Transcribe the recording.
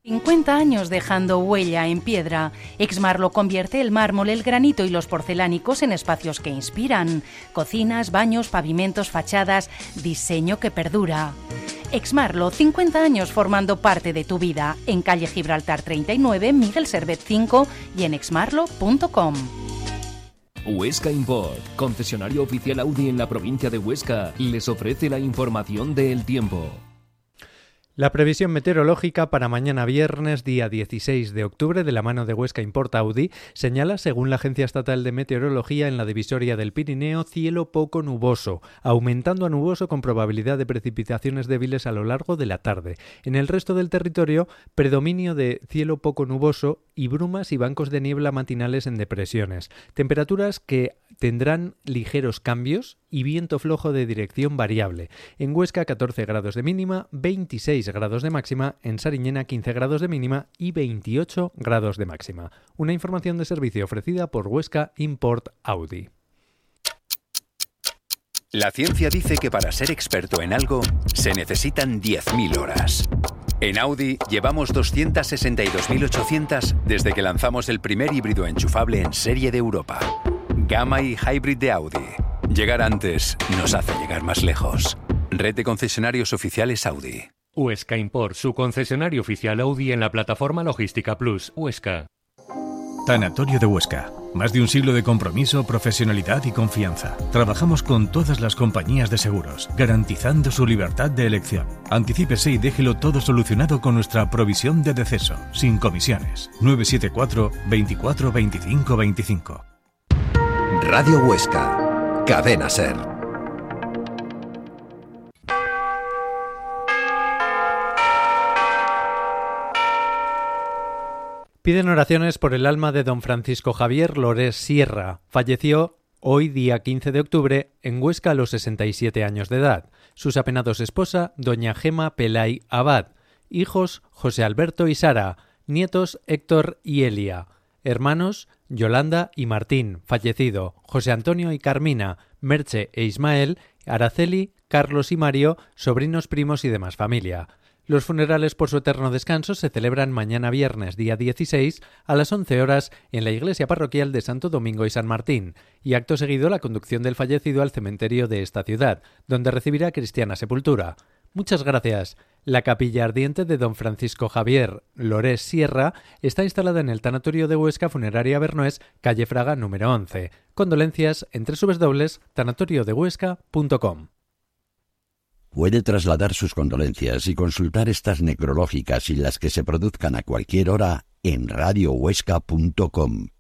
50 años dejando huella en piedra. Exmarlo convierte el mármol, el granito y los porcelánicos en espacios que inspiran. Cocinas, baños, pavimentos, fachadas, diseño que perdura. Exmarlo, 50 años formando parte de tu vida. En calle Gibraltar 39, Miguel Servet 5 y en exmarlo.com. Huesca Import, concesionario oficial Audi en la provincia de Huesca, les ofrece la información del tiempo. La previsión meteorológica para mañana viernes, día 16 de octubre, de la mano de Huesca Import Audi, señala, según la Agencia Estatal de Meteorología, en la divisoria del Pirineo, cielo poco nuboso, aumentando a nuboso con probabilidad de precipitaciones débiles a lo largo de la tarde. En el resto del territorio, predominio de cielo poco nuboso y brumas y bancos de niebla matinales en depresiones. Temperaturas que tendrán ligeros cambios y viento flojo de dirección variable. En Huesca 14 grados de mínima, 26 grados de máxima, en Sariñena 15 grados de mínima y 28 grados de máxima. Una información de servicio ofrecida por Huesca Import Audi. La ciencia dice que para ser experto en algo se necesitan 10.000 horas. En Audi llevamos 262.800 desde que lanzamos el primer híbrido enchufable en serie de Europa. Gamma y Hybrid de Audi. Llegar antes nos hace llegar más lejos. Red de concesionarios oficiales Audi. Huesca Import, su concesionario oficial Audi en la plataforma Logística Plus, Huesca. Tanatorio de Huesca. Más de un siglo de compromiso, profesionalidad y confianza. Trabajamos con todas las compañías de seguros, garantizando su libertad de elección. Anticípese y déjelo todo solucionado con nuestra provisión de deceso, sin comisiones. 974 24 25 25. Radio Huesca, Cadena SER. Piden oraciones por el alma de don Francisco Javier Lorés Sierra. Falleció hoy, día 15 de octubre, en Huesca a los 67 años de edad. Sus apenados esposa, doña Gema Pelay Abad. Hijos, José Alberto y Sara. Nietos, Héctor y Elia. Hermanos, Yolanda y Martín, fallecido. José Antonio y Carmina. Merche e Ismael. Araceli, Carlos y Mario, sobrinos, primos y demás familia. Los funerales por su eterno descanso se celebran mañana viernes, día 16, a las 11 horas en la iglesia parroquial de Santo Domingo y San Martín, y acto seguido la conducción del fallecido al cementerio de esta ciudad, donde recibirá cristiana sepultura. Muchas gracias. La capilla ardiente de don Francisco Javier Lorés Sierra está instalada en el Tanatorio de Huesca Funeraria Bernoés, calle Fraga número 11. Condolencias en www.tanatoriodehuesca.com. Puede trasladar sus condolencias y consultar estas necrológicas y las que se produzcan a cualquier hora en radiohuesca.com.